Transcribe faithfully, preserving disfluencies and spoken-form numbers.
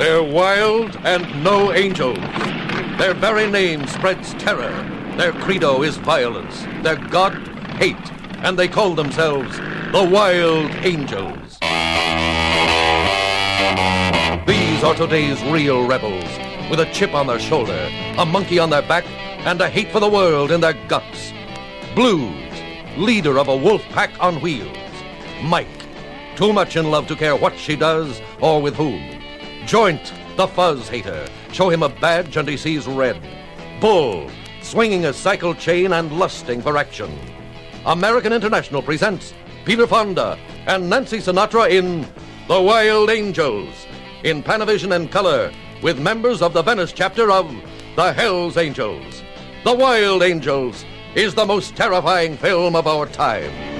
They're wild and no angels. Their very name spreads terror. Their credo is violence. Their god, hate. And they call themselves the Wild Angels. These are today's real rebels, with a chip on their shoulder, a monkey on their back, and a hate for the world in their guts. Blues, leader of a wolf pack on wheels. Mike, too much in love to care what she does or with whom. Joint, the fuzz hater, show him a badge and he sees red. Bull, swinging a cycle chain and lusting for action. American International presents Peter Fonda and Nancy Sinatra in The Wild Angels, in Panavision and color, with members of the Venice chapter of the Hells Angels. The Wild Angels is the most terrifying film of our time.